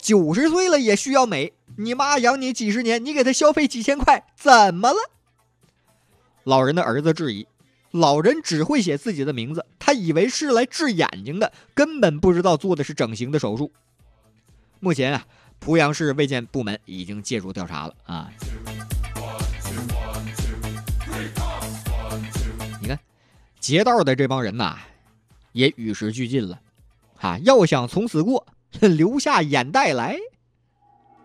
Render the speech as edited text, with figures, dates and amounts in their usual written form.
90岁了也需要美，你妈养你几十年，你给她消费几千块，怎么了？老人的儿子质疑，老人只会写自己的名字，他以为是来治眼睛的，根本不知道做的是整形的手术。目前啊，濮阳市卫健部门已经介入调查了啊。你看，劫道的这帮人呐，也与时俱进了，要想从此过，留下眼袋来。